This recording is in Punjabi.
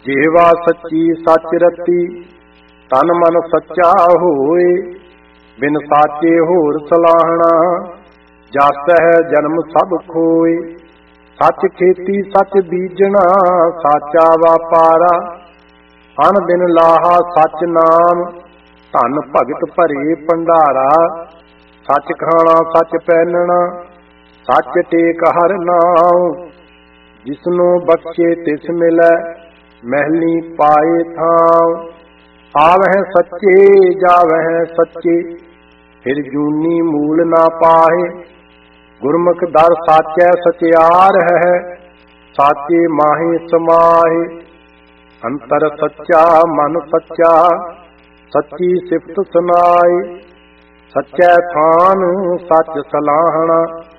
ਜਿਹਵਾ ਸੱਚੀ ਸੱਚ ਰਤੀ, ਤਨ ਮਨ ਸੱਚਾ ਹੋਏ। ਬਿਨ ਸਾਚੇ ਹੋਰ ਸਲਾਹਣਾ, ਜਸ ਹੈ ਜਨਮ ਸਭ ਖੋਏ। ਸੱਚ ਖੇਤੀ ਸੱਚ ਬੀਜਣਾ, ਸਾਚਾ ਵਾਪਾਰਾ। ਅਨ ਬਿਨ ਲਾਹਾ ਸੱਚ ਨਾਮ, ਧਨ ਭਗਤ ਭਰੇ ਭੰਡਾਰਾ। ਸੱਚ ਖਾਣਾ ਸੱਚ ਪਹਿਨਣਾ, ਸੱਚ ਟੇਕ ਹਰ ਨਾਉ। ਜਿਸਨੂੰ ਬਖਸ਼ੇ ਤਿਸ ਮਿਲੈ, ਮਹਿਲੀ ਪਾਏ ਥਾਉ। ਆਵਹਿ ਸੱਚੇ ਜਾਵਹਿ ਸੱਚੇ, ਫਿਰ ਜੂਨੀ ਮੂਲ ਨਾ ਪਾਹੇ। ਗੁਰਮੁਖ ਦਰ ਸਾਚੈ ਸਚਿਆਰ ਹੈ, ਸਾਚੇ ਮਾਹੇ ਸਮਾਹੇ। ਅੰਤਰ ਸੱਚਾ ਮਨ ਸੱਚਾ, ਸੱਚੀ ਸਿਫਤ ਸੁਨਾਏ। ਸੱਚੈ ਥਾਨ ਸੱਚ ਸਲਾਹਣਾ,